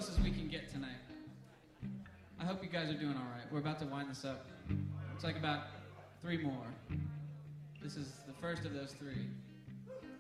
close as we can get tonight. I hope you guys are doing all right. We're about to wind this up. Looks like about 3 more. This is the first of those 3.